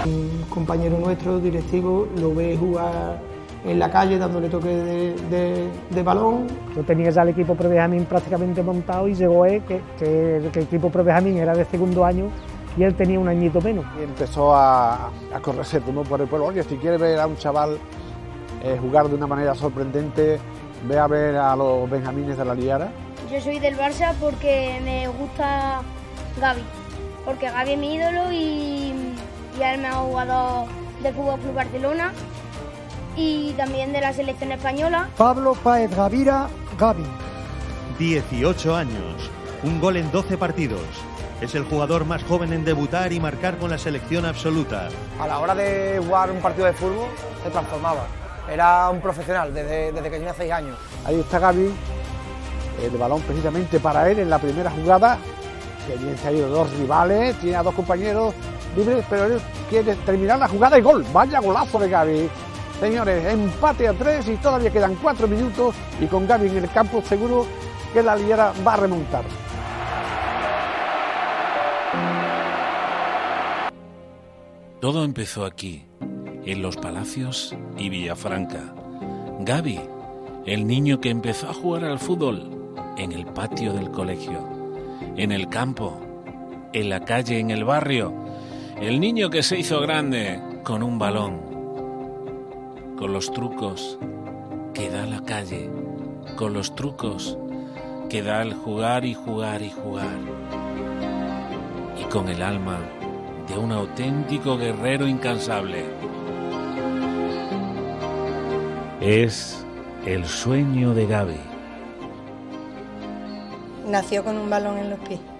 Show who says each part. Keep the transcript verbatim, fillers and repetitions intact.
Speaker 1: Un compañero nuestro, directivo, lo ve jugar en la calle dándole toque de, de, de balón.
Speaker 2: Yo tenía ya el equipo pre-Benjamín prácticamente montado y llegó él, que, que, que el equipo pre-Benjamín era de segundo año y él tenía un añito menos.
Speaker 3: Y empezó a, a correrse turno por el pueblo. Oye, si quieres ver a un chaval eh, jugar de una manera sorprendente, ve a ver a los benjamines de la Liara.
Speaker 4: Yo soy del Barça porque me gusta Gavi, porque Gavi es mi ídolo y, y él me ha jugado del Fútbol Club Barcelona y también de la selección española.
Speaker 5: Pablo Páez Gavira, Gavi.
Speaker 6: dieciocho años, un gol en doce partidos. Es el jugador más joven en debutar y marcar con la selección absoluta.
Speaker 7: A la hora de jugar un partido de fútbol se transformaba. Era un profesional desde, desde que tenía seis años.
Speaker 3: Ahí está Gavi, el balón precisamente para él en la primera jugada. Que bien se ha ido dos rivales, tiene a dos compañeros libres, pero él quiere terminar la jugada y gol. Vaya golazo de Gavi. Señores, empate a tres y todavía quedan cuatro minutos y con Gavi en el campo seguro que la Liara va a remontar.
Speaker 8: Todo empezó aquí, en Los Palacios y Villafranca. Gavi, el niño que empezó a jugar al fútbol en el patio del colegio, en el campo, en la calle, en el barrio. El niño que se hizo grande con un balón, con los trucos que da la calle, con los trucos que da el jugar y jugar y jugar, y con el alma de un auténtico guerrero incansable. Es el sueño de Gavi.
Speaker 9: Nació con un balón en los pies.